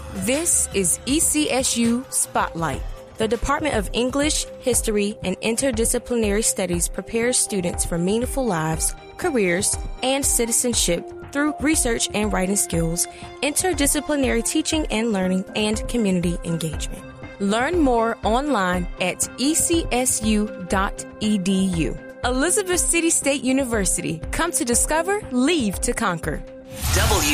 This is ECSU Spotlight. The Department of English, History, and Interdisciplinary Studies prepares students for meaningful lives, careers, and citizenship through research and writing skills, interdisciplinary teaching and learning, and community engagement. Learn more online at ecsu.edu. Elizabeth City State University. Come to discover, leave to conquer.